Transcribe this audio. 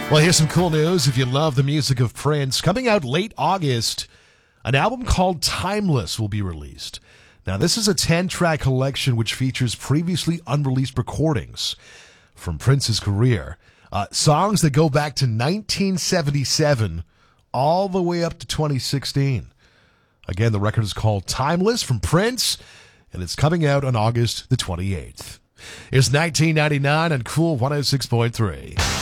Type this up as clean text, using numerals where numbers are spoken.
Well, here's some cool news. If you love the music of Prince, coming out late August, an album called Timeless will be released. Now, this is a 10-track collection which features previously unreleased recordings from Prince's career. Songs that go back to 1977 all the way up to 2016. Again, the record is called Timeless from Prince, and it's coming out on August the 28th. It's 1999 on Cool 106.3.